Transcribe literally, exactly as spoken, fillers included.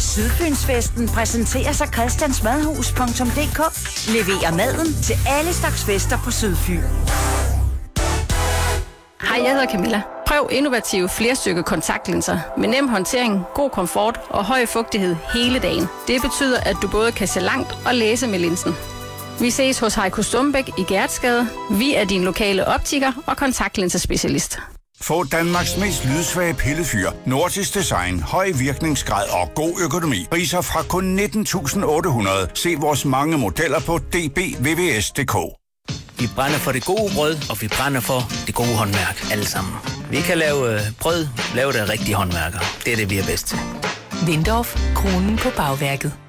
Sydfynsfesten præsenterer sig christiansmadhus punktum d k. Leverer maden til alle slags fester på Sydfyn. Hej, jeg hedder Camilla. Prøv innovative flerstykke kontaktlinser med nem håndtering, god komfort og høj fugtighed hele dagen. Det betyder, at du både kan se langt og læse med linsen. Vi ses hos Heiko Stumbæk i Gertsgade. Vi er din lokale optiker og kontaktlinsespecialist. Få Danmarks mest lydsvage pillefyr, nordisk design, høj virkningsgrad og god økonomi. Priser fra kun nitten tusind otte hundrede. Se vores mange modeller på d b v v s punktum d k. Vi brænder for det gode brød, og vi brænder for det gode håndværk alle sammen. Vi kan lave øh, brød, lave det af rigtige håndværkere. Det er det, vi er bedst til. Windorf, kronen på bagværket.